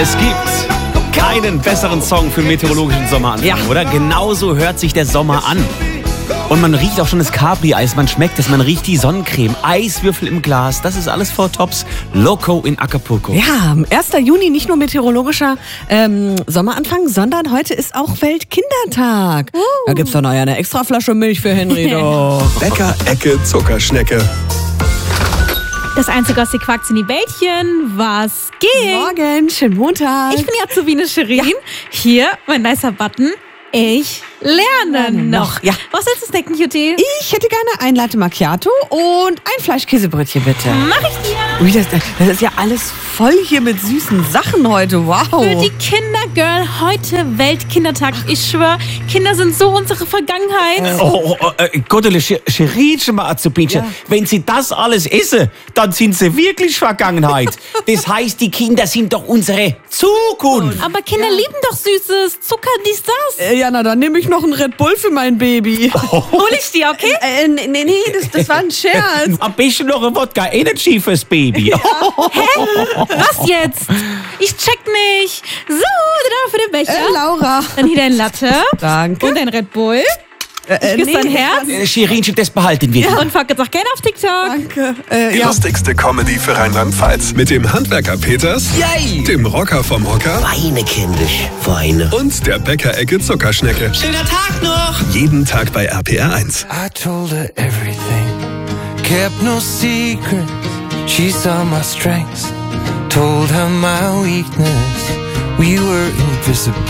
Es gibt keinen besseren Song für meteorologischen Sommeranfang, oder? Genauso hört sich der Sommer an. Und man riecht auch schon das Capri-Eis, man schmeckt es, man riecht die Sonnencreme, Eiswürfel im Glas, das ist alles vor Tops. Loco in Acapulco. Ja, 1. Juni, nicht nur meteorologischer Sommeranfang, sondern heute ist auch Weltkindertag. Da gibt's doch noch eine extra Flasche Milch für Henry. Bäcker-Ecke Zuckerschnecke. Das einzige aus die Quacks in die Bällchen. Was geht? Morgen, schönen Montag. Ich bin die Azubine Shirin. Hier, mein nicer Button. Ich lerne noch. Ja. Was willst du snacken, Cutie? Ich hätte gerne ein Latte Macchiato und ein Fleischkäsebrötchen, bitte. Mach ich dir. Ui, das ist ja alles voll hier mit süßen Sachen heute. Wow. Für die Kindergirl heute Weltkindertag. Ich schwör, Kinder sind so unsere Vergangenheit. Gottele, Scherinchen mal Azubinchen. Wenn sie das alles essen, dann sind sie wirklich Vergangenheit. Das heißt, die Kinder sind doch unsere Zukunft. Aber Kinder lieben doch Süßes. Zucker, dies, das. Ja, na, dann nehme ich noch einen Red Bull für mein Baby. Hol ich dir, okay? Nee, das war ein Scherz. Am besten noch ein Wodka Energy fürs Baby. Was jetzt? Ich check nicht. So, dann für den Becher. Laura. Dann hier dein Latte. Danke. Und dein Red Bull. Ich küsse dein Herz. Scherinchen, das behalten wir. Und folgt jetzt auch gerne auf TikTok. Danke. Die lustigste Comedy für Rheinland-Pfalz. Mit dem Handwerker Peters, Yay. dem Rocker vom Hocker Weine, kindisch, Weine. und der Bäcker-Ecke Zuckerschnecke. Schöner Tag noch. Jeden Tag bei RPR1. I told her everything, kept no secrets. She saw my strengths, told her my weakness. We were invisible.